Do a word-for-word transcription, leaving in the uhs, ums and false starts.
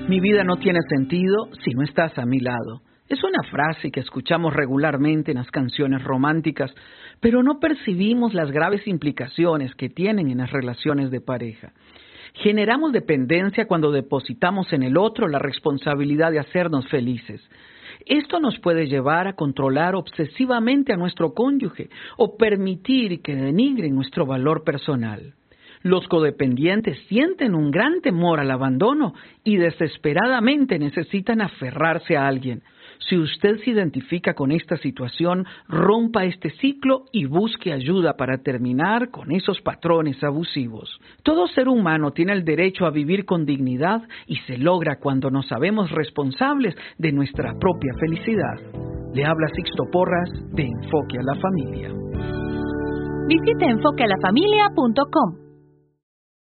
Mi vida no tiene sentido si no estás a mi lado. Es una frase que escuchamos regularmente en las canciones románticas, pero no percibimos las graves implicaciones que tienen en las relaciones de pareja. Generamos dependencia cuando depositamos en el otro la responsabilidad de hacernos felices. Esto nos puede llevar a controlar obsesivamente a nuestro cónyuge o permitir que denigren nuestro valor personal. Los codependientes sienten un gran temor al abandono y desesperadamente necesitan aferrarse a alguien. Si usted se identifica con esta situación, rompa este ciclo y busque ayuda para terminar con esos patrones abusivos. Todo ser humano tiene el derecho a vivir con dignidad y se logra cuando nos sabemos responsables de nuestra propia felicidad. Le habla Sixto Porras de Enfoque a la Familia. Visite enfoque a la familia punto com.